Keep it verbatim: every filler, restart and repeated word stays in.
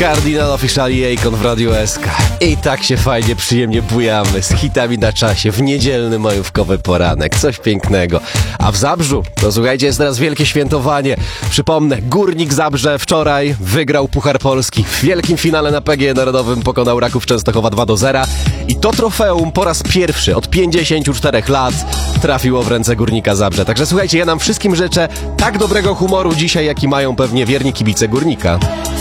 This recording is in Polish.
Kardinal Offishall i Akon w Radiu S K. I tak się fajnie, przyjemnie bujamy z hitami na czasie w niedzielny majówkowy poranek. Coś pięknego. A w Zabrzu, to słuchajcie, jest teraz wielkie świętowanie. Przypomnę, Górnik Zabrze wczoraj wygrał Puchar Polski. W wielkim finale na P G E Narodowym pokonał Raków Częstochowa dwa do zera. I to trofeum po raz pierwszy od pięćdziesięciu czterech lat trafiło w ręce Górnika Zabrze. Także słuchajcie, ja nam wszystkim życzę tak dobrego humoru dzisiaj, jaki mają pewnie wierni kibice Górnika.